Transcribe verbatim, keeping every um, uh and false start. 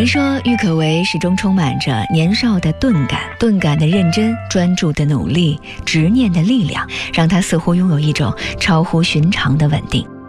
人说，郁可唯始终充满着年少的钝感，钝感的认真，专注的努力，执念的力量，让她似乎拥有一种超乎寻常的稳定。